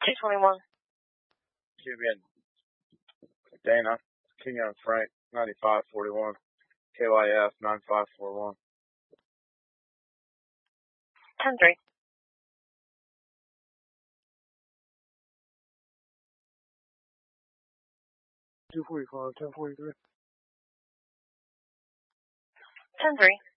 221. Cuban Dana, Kenyon Frank, 9541, KYF 9541. 10-3. 245, 1043. 10-3.